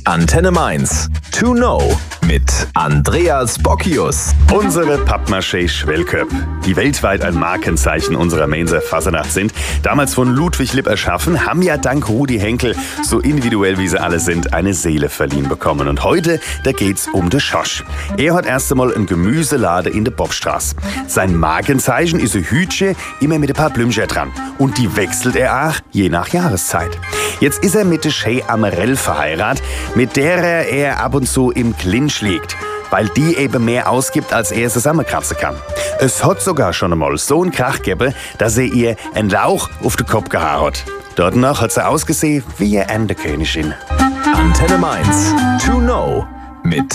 Antenne Mainz. To know mit Andreas Bockius. Unsere Pappmaché-Schwellköpp, die weltweit ein Markenzeichen unserer Mainzer Fassenacht sind, damals von Ludwig Lipp erschaffen, haben ja dank Rudi Henkel, so individuell wie sie alle sind, eine Seele verliehen bekommen. Und heute, da geht's um den Schosch. Er hat erst einmal ein Gemüselade in der Bobstraße. Sein Markenzeichen ist ein Hütchen, immer mit ein paar Blümchen dran. Und die wechselt er auch je nach Jahreszeit. Jetzt ist er mit der Shea Amarell verheiratet, mit der er ab und zu im Clinch liegt, weil die eben mehr ausgibt, als er zusammenkratzen kann. Es hat sogar schon einmal so einen Krach gegeben, dass er ihr einen Lauch auf den Kopf gehauen hat. Danach hat sie ausgesehen wie eine Erntekönigin. Antenne Mainz. To know mit